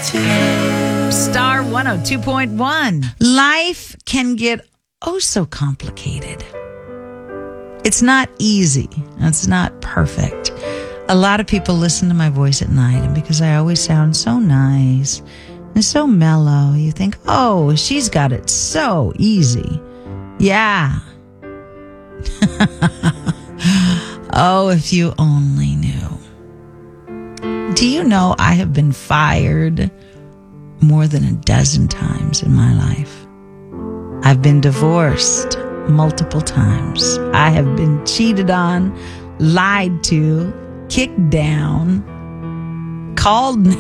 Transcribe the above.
Star 102.1. Life can get oh so complicated. It's not easy. It's not perfect. A lot of people listen to my voice at night, and because I always sound so nice and so mellow, you think, oh, she's got it so easy. Yeah. Oh, if you only knew. Do you know I have been fired more than a dozen times in my life? I've been divorced multiple times. I have been cheated on, lied to, kicked down, called